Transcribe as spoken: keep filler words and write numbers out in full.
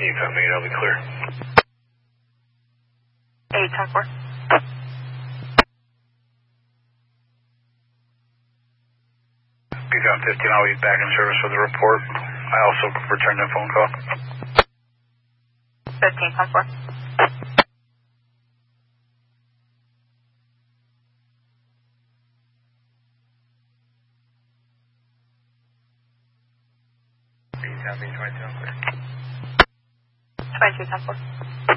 You copy me, I'll be clear. eight ten four. Beacon fifteen, I'll be back in service for the report. I also returned a phone call. fifteen ten four. Beacon twenty-two, I'm clear. twenty-two ten four.